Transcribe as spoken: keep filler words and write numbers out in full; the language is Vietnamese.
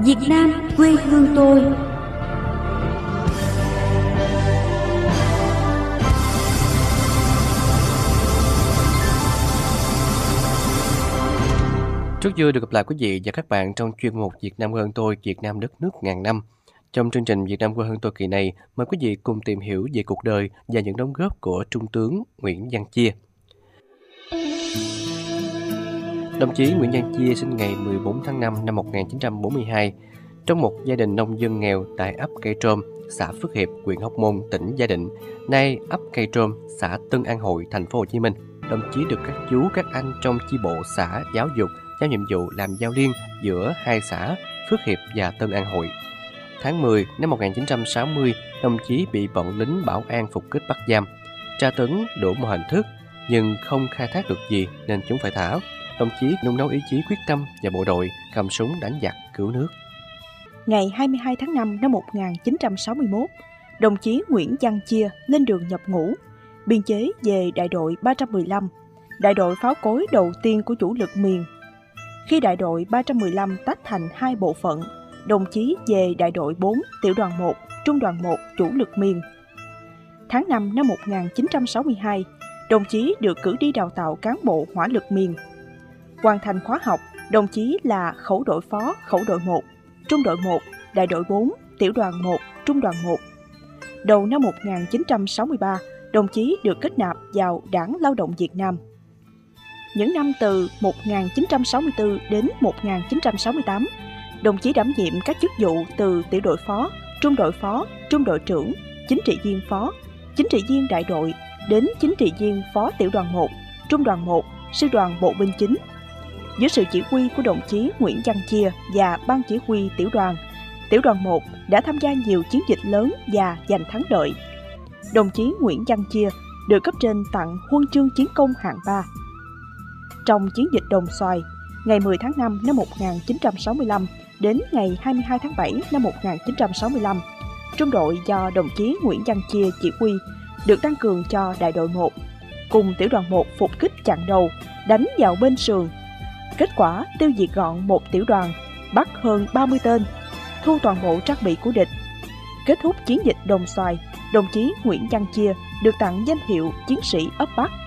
Việt Nam quê hương tôi. Rất vui được gặp lại quý vị và các bạn trong chuyên mục Việt Nam quê hương tôi, Việt Nam đất nước ngàn năm. Trong chương trình Việt Nam quê hương tôi kỳ này, mời quý vị cùng tìm hiểu về cuộc đời và những đóng góp của Trung tướng Nguyễn Văn Chia. Đồng chí Nguyễn Văn Chia sinh ngày mười bốn tháng năm năm một nghìn chín trăm bốn mươi hai trong một gia đình nông dân nghèo tại ấp Cây Trôm, xã Phước Hiệp, huyện Hóc Môn, tỉnh Gia Định, nay ấp Cây Trôm, xã Tân An Hội, thành phố Hồ Chí Minh. Đồng chí được các chú các anh trong chi bộ xã giáo dục giao nhiệm vụ làm giao liên giữa hai xã Phước Hiệp và Tân An Hội. Tháng mười năm một nghìn chín trăm sáu mươi, đồng chí bị bọn lính Bảo An phục kích bắt giam, tra tấn đủ mọi hình thức nhưng không khai thác được gì nên chúng phải thả. Đồng chí nung nấu ý chí quyết tâm và bộ đội cầm súng đánh giặc cứu nước. Ngày hai mươi hai tháng năm năm một nghìn chín trăm sáu mươi mốt, đồng chí Nguyễn Văn Chia lên đường nhập ngũ, biên chế về đại đội ba trăm mười lăm, đại đội pháo cối đầu tiên của chủ lực miền. Khi đại đội ba trăm mười lăm tách thành hai bộ phận, đồng chí về đại đội bốn, tiểu đoàn một, trung đoàn một, chủ lực miền. Tháng năm năm một nghìn chín trăm sáu mươi hai, đồng chí được cử đi đào tạo cán bộ hỏa lực miền. Hoàn thành khóa học, đồng chí là khẩu đội phó, khẩu đội một, trung đội một, đại đội bốn, tiểu đoàn một, trung đoàn một. Đầu năm một nghìn chín trăm sáu mươi ba, đồng chí được kết nạp vào Đảng Lao động Việt Nam. Những năm từ một nghìn chín trăm sáu mươi tư đến một nghìn chín trăm sáu mươi tám, đồng chí đảm nhiệm các chức vụ từ tiểu đội phó, trung đội phó, trung đội trưởng, chính trị viên phó, chính trị viên đại đội đến chính trị viên phó tiểu đoàn một, trung đoàn một, sư đoàn bộ binh chính. Dưới sự chỉ huy của đồng chí Nguyễn Văn Chia và ban chỉ huy tiểu đoàn, tiểu đoàn một đã tham gia nhiều chiến dịch lớn và giành thắng lợi. Đồng chí Nguyễn Văn Chia được cấp trên tặng huân chương chiến công hạng ba. Trong chiến dịch Đồng Xoài, ngày mười tháng năm năm một nghìn chín trăm sáu mươi lăm đến ngày hai mươi hai tháng bảy năm một nghìn chín trăm sáu mươi lăm, trung đội do đồng chí Nguyễn Văn Chia chỉ huy được tăng cường cho đại đội một, cùng tiểu đoàn một phục kích chặn đầu, đánh vào bên sườn. Kết quả tiêu diệt gọn một tiểu đoàn, bắt hơn ba mươi tên, thu toàn bộ trang bị của địch. Kết thúc chiến dịch Đồng Xoài, đồng chí Nguyễn Văn Chia được tặng danh hiệu chiến sĩ ấp Bắc.